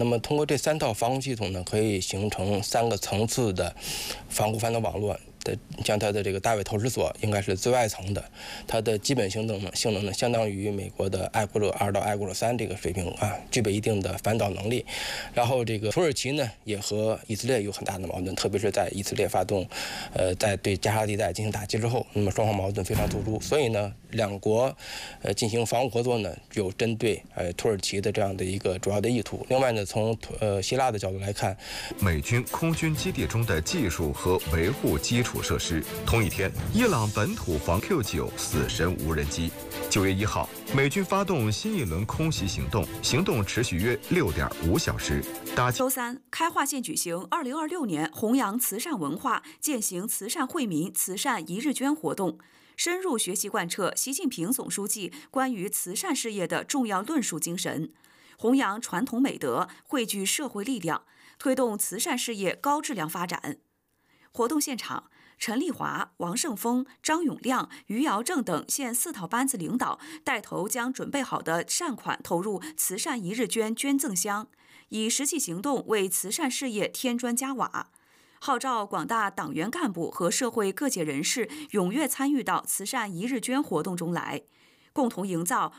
那么通过这3套防空系统呢，可以形成3个层次的防空反导网络。像它的这个大卫投石锁应该是最外层的，它的基本性能呢，相当于美国的爱国者2到爱国者3这个水平啊，具备一定的反导能力。然后这个土耳其呢，也和以色列有很大的矛盾，特别是在以色列发动，在对加沙地带进行打击之后，那么双方矛盾非常突出，所以呢，两国进行防务合作呢，有针对土耳其的这样的一个主要的意图。另外呢，从希腊的角度来看， 美军空军基地中的技术和维护基础设施。同一天，伊朗本土防 Q9死神无人机。9月1号，美军发动新一轮空袭行动，行动持续约6.5小时。 周三，开化县举行2026年弘扬慈善文化、践行慈善惠民慈善一日捐活动，深入学习贯彻习近平总书记关于慈善事业的重要论述精神，弘扬传统美德，汇聚社会力量，推动慈善事业高质量发展。活动现场，陈丽华、王胜峰、张永亮、于尧正等县4套班子领导带头将准备好的善款投入慈善一日捐捐赠箱，以实际行动为慈善事业添砖加瓦，号召广大党员干部和社会各界人士踊跃参与到慈善一日捐活动中来，共同营造